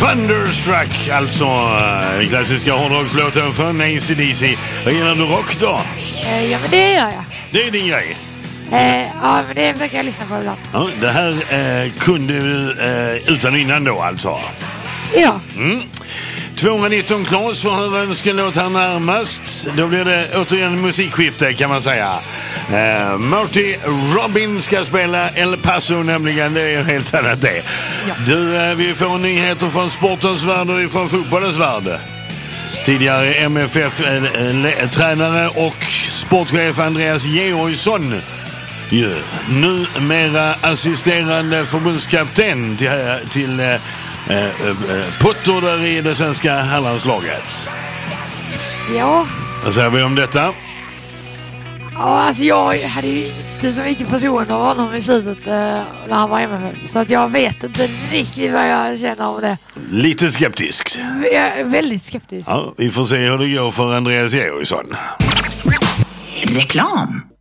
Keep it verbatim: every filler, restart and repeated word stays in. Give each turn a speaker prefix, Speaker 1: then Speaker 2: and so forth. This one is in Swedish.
Speaker 1: Thunderstruck, alltså äh, klassiska hårdrockslåten från A C D C. Vad gillar du rock då?
Speaker 2: Eh, ja, men det gör jag.
Speaker 1: Det är din grej.
Speaker 2: Eh, ja, men det brukar jag lyssna på ibland.
Speaker 1: Ja, det här eh, kunde du eh, utan innan då alltså.
Speaker 2: Ja.
Speaker 1: Mm. tvåhundranitton Klas för höra önskelåt här närmast. Då blir det återigen musikskifte kan man säga. Eh, Marty Robin ska spela El Paso nämligen, det är helt annat det.
Speaker 2: Ja.
Speaker 1: Du, eh, vi får nyheter från sportens värld och från fotbollens värld. Tidigare M F F-tränare eh, och sportchef Andreas Georgsson. Ja, numera assisterande förbundskapten till, till eh, eh, eh, Potter där i det svenska herrlandslaget.
Speaker 2: Ja.
Speaker 1: Vad säger vi om detta?
Speaker 2: Ja, alltså jag hade ju inte så mycket förtroende av honom i slutet eh, när han var M F F. Så att jag vet inte riktigt vad jag känner om det.
Speaker 1: Lite skeptiskt.
Speaker 2: Jag är väldigt skeptisk.
Speaker 1: Ja, vi får se hur det går för Andreas Georgsson.
Speaker 3: Reklam.